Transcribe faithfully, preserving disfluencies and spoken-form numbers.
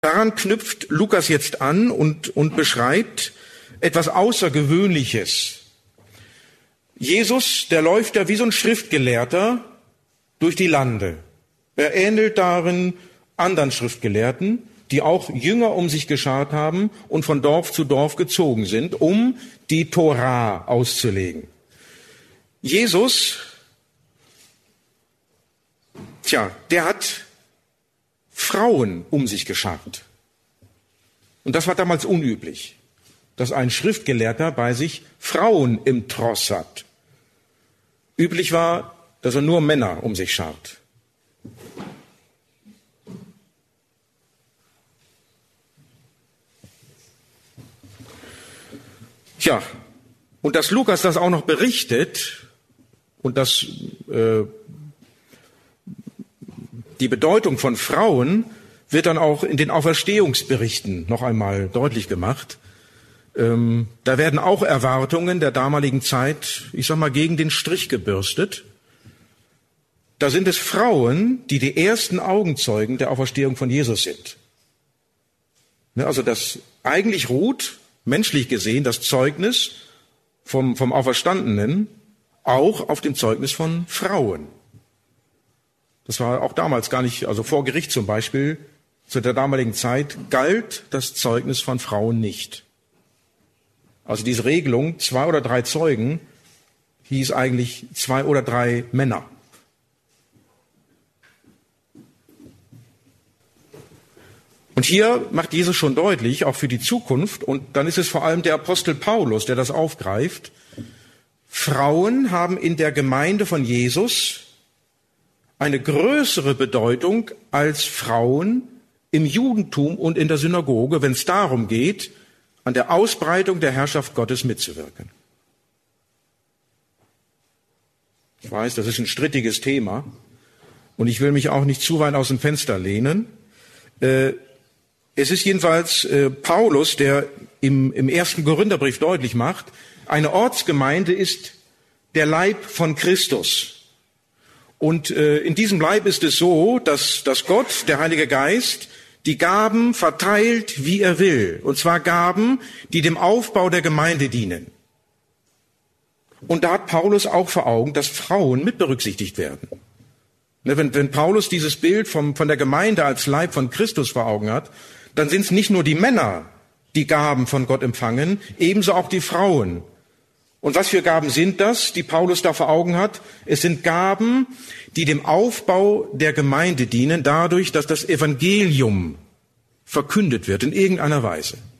Daran knüpft Lukas jetzt an und, und beschreibt etwas Außergewöhnliches. Jesus, der läuft ja wie so ein Schriftgelehrter durch die Lande. Er ähnelt darin anderen Schriftgelehrten, die auch Jünger um sich geschart haben und von Dorf zu Dorf gezogen sind, um die Tora auszulegen. Jesus, tja, der hat Frauen um sich geschart. Und das war damals unüblich, dass ein Schriftgelehrter bei sich Frauen im Tross hat. Üblich war, dass er nur Männer um sich schart. Tja, und dass Lukas das auch noch berichtet und dass äh, die Bedeutung von Frauen wird dann auch in den Auferstehungsberichten noch einmal deutlich gemacht. Ähm, da werden auch Erwartungen der damaligen Zeit, ich sag mal, gegen den Strich gebürstet. Da sind es Frauen, die die ersten Augenzeugen der Auferstehung von Jesus sind. Ne, also das eigentlich ruht, menschlich gesehen, das Zeugnis vom, vom Auferstandenen auch auf dem Zeugnis von Frauen. Das war auch damals gar nicht, also vor Gericht zum Beispiel, zu der damaligen Zeit galt das Zeugnis von Frauen nicht. Also diese Regelung, zwei oder drei Zeugen, hieß eigentlich zwei oder drei Männer. Und hier macht Jesus schon deutlich, auch für die Zukunft, und dann ist es vor allem der Apostel Paulus, der das aufgreift, Frauen haben in der Gemeinde von Jesus eine größere Bedeutung als Frauen im Judentum und in der Synagoge, wenn es darum geht, an der Ausbreitung der Herrschaft Gottes mitzuwirken. Ich weiß, das ist ein strittiges Thema und ich will mich auch nicht zu weit aus dem Fenster lehnen. Äh, es ist jedenfalls äh, Paulus, der im, im ersten Korintherbrief deutlich macht, eine Ortsgemeinde ist der Leib von Christus. Und äh, in diesem Leib ist es so, dass, dass Gott, der Heilige Geist, die Gaben verteilt, wie er will. Und zwar Gaben, die dem Aufbau der Gemeinde dienen. Und da hat Paulus auch vor Augen, dass Frauen mit berücksichtigt werden. Ne, wenn, wenn Paulus dieses Bild vom, von der Gemeinde als Leib von Christus vor Augen hat, dann sind es nicht nur die Männer, die Gaben von Gott empfangen, ebenso auch die Frauen. Und was für Gaben sind das, die Paulus da vor Augen hat? Es sind Gaben, die dem Aufbau der Gemeinde dienen, dadurch, dass das Evangelium verkündet wird in irgendeiner Weise.